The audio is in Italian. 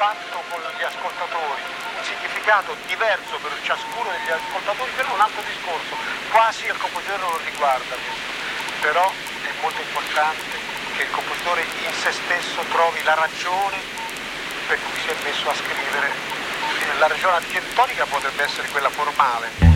fatto con gli ascoltatori, un significato diverso per ciascuno degli ascoltatori, quello è un altro discorso, quasi il compositore non lo riguarda questo, però è molto importante che il compositore in se stesso trovi la ragione per cui si è messo a scrivere. La ragione architettonica potrebbe essere quella formale.